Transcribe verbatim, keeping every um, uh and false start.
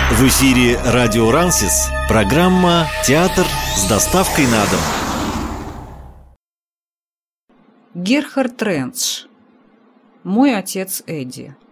В эфире радио Рансис, программа «Театр с доставкой на дом». Герхард Ренцш. Мой отец Эдди.